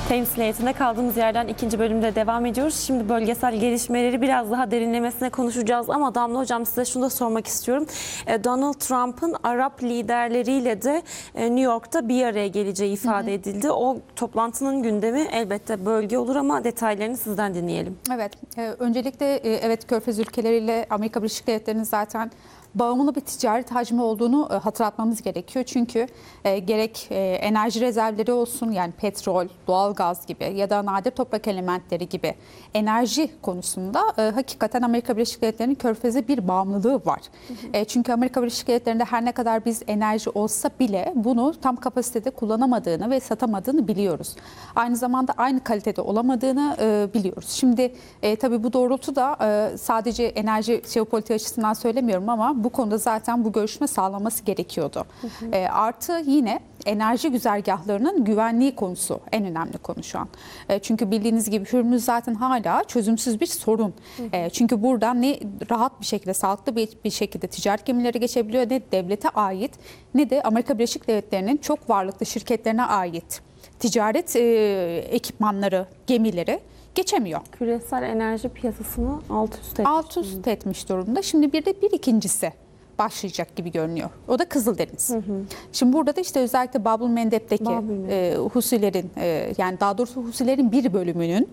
Temsil heyetinde kaldığımız yerden ikinci bölümde devam ediyoruz. Şimdi bölgesel gelişmeleri biraz daha derinlemesine konuşacağız ama Damla Hocam, size şunu da sormak istiyorum. Donald Trump'ın Arap liderleriyle de New York'ta bir araya geleceği ifade edildi. O toplantının gündemi elbette bölge olur ama detaylarını sizden dinleyelim. Evet, öncelikle evet, Körfez ülkeleriyle Amerika Birleşik Devletleri'nin zaten bağımlı bir ticaret hacmi olduğunu hatırlatmamız gerekiyor. Çünkü gerek enerji rezervleri olsun, yani petrol, doğalgaz gibi ya da nadir toprak elementleri gibi enerji konusunda hakikaten Amerika Birleşik Devletleri'nin Körfez'e bir bağımlılığı var. Çünkü Amerika Birleşik Devletleri'nde her ne kadar biz enerji olsa bile bunu tam kapasitede kullanamadığını ve satamadığını biliyoruz. Aynı zamanda aynı kalitede olamadığını biliyoruz. Şimdi tabii bu doğrultuda sadece enerji jeopolitik açısından söylemiyorum ama bu konuda zaten bu görüşme sağlanması gerekiyordu. Artı yine enerji güzergahlarının güvenliği konusu en önemli konu şu an. Çünkü bildiğiniz gibi Hürmüz zaten hala çözümsüz bir sorun. Çünkü buradan ne rahat bir şekilde, sağlıklı bir şekilde ticaret gemileri geçebiliyor, ne devlete ait ne de Amerika Birleşik Devletleri'nin çok varlıklı şirketlerine ait ticaret ekipmanları, gemileri geçemiyor. Küresel enerji piyasasını alt üst etmiş durumda. Şimdi bir ikincisi başlayacak gibi görünüyor. O da Kızıldeniz. Şimdi burada da işte özellikle Bab el Mandeb'deki Husilerin, yani daha doğrusu Husilerin bir bölümünün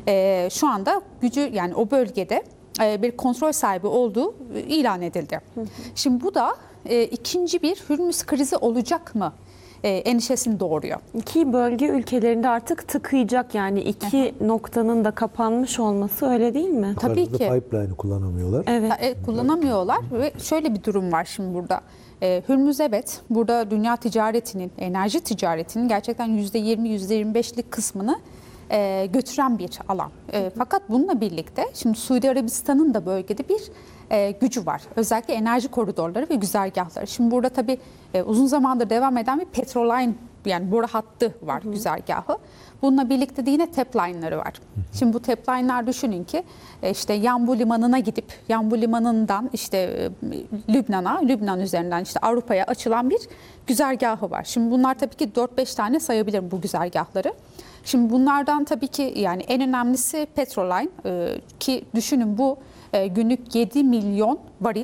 şu anda gücü, yani o bölgede bir kontrol sahibi olduğu ilan edildi. Şimdi bu da ikinci bir Hürmüz krizi olacak mı endişesini doğuruyor. İki bölge ülkelerinde artık tıkayacak, yani iki noktanın da kapanmış olması, öyle değil mi? Tabii ki. Pipeline'ı kullanamıyorlar. Evet, kullanamıyorlar ve şöyle bir durum var şimdi burada. Hürmüz, evet, burada dünya ticaretinin, enerji ticaretinin gerçekten %20, %25'lik kısmını götüren bir alan. Fakat bununla birlikte şimdi Suudi Arabistan'ın da bölgede bir gücü var. Özellikle enerji koridorları ve güzergahları. Şimdi burada tabii uzun zamandır devam eden bir petroline, yani boru hattı var, güzergahı. Bununla birlikte de yine tapline'ları var. Şimdi bu tapline'lar, düşünün ki işte Yanbu Limanı'na gidip Yanbu Limanı'ndan işte Lübnan'a, Lübnan üzerinden işte Avrupa'ya açılan bir güzergahı var. Şimdi bunlar tabii ki 4-5 tane sayabilirim bu güzergahları. Şimdi bunlardan tabii ki yani en önemlisi Petroline, ki düşünün bu günlük 7 milyon varil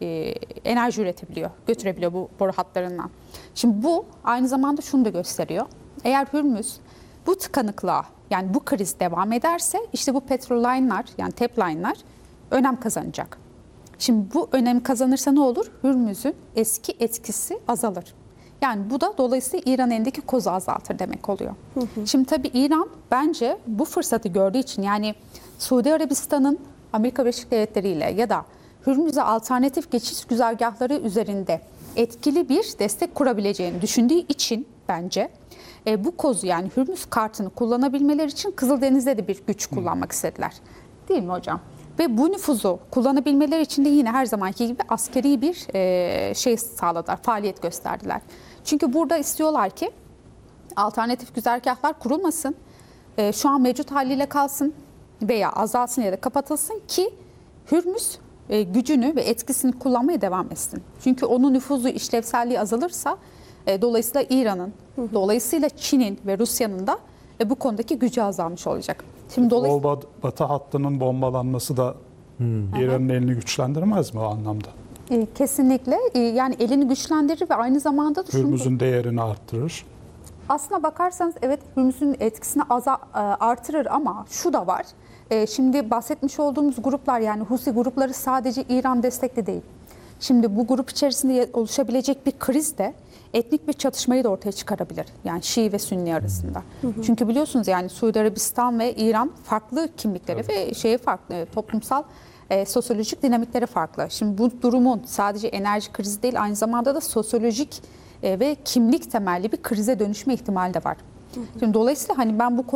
enerji üretebiliyor, götürebiliyor bu boru hatlarından. Şimdi bu aynı zamanda şunu da gösteriyor. Eğer Hürmüz bu tıkanıklığa, yani bu kriz devam ederse işte bu petroline'lar, yani tapline'lar önem kazanacak. Şimdi bu önem kazanırsa ne olur? Hürmüz'ün eski etkisi azalır. Yani bu da dolayısıyla İran elindeki kozu azaltır demek oluyor. Şimdi tabii İran bence bu fırsatı gördüğü için, yani Suudi Arabistan'ın Amerika Birleşik Devletleri ile ya da Hürmüz'e alternatif geçiş güzergahları üzerinde etkili bir destek kurabileceğini düşündüğü için bence bu kozu, yani Hürmüz kartını kullanabilmeleri için Kızıldeniz'de de bir güç kullanmak istediler. Değil mi hocam? Ve bu nüfuzu kullanabilmeleri için de yine her zamanki gibi askeri bir şey sağladılar, faaliyet gösterdiler. Çünkü burada istiyorlar ki alternatif güzergahlar kurulmasın, şu an mevcut haliyle kalsın veya azalsın ya da kapatılsın ki Hürmüz gücünü ve etkisini kullanmaya devam etsin. Çünkü onun nüfuzu, işlevselliği azalırsa dolayısıyla İran'ın, dolayısıyla Çin'in ve Rusya'nın da bu konudaki gücü azalmış olacak. Şimdi Doğu Batı hattının bombalanması da İran'ın elini güçlendirmez mi o anlamda? Kesinlikle. Yani elini güçlendirir ve aynı zamanda da Hürmüz'ün değerini arttırır. Aslına bakarsanız evet, Hürmüz'ün etkisini artırır ama şu da var. Şimdi bahsetmiş olduğumuz gruplar, yani Husi grupları sadece İran destekli değil. Şimdi bu grup içerisinde oluşabilecek bir kriz de etnik bir çatışmayı da ortaya çıkarabilir. Yani Şii ve Sünni arasında. Çünkü biliyorsunuz yani Suudi Arabistan ve İran farklı kimlikleri ve farklı, toplumsal sosyolojik dinamikleri farklı. Şimdi bu durumun sadece enerji krizi değil, aynı zamanda da sosyolojik ve kimlik temelli bir krize dönüşme ihtimali de var. Şimdi dolayısıyla hani ben bu